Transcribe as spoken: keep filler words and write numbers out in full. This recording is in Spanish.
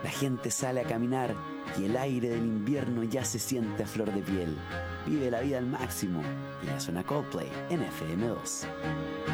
La gente sale a caminar y el aire del invierno ya se siente a flor de piel. Vive la vida al máximo y ya suena Coldplay en F M dos.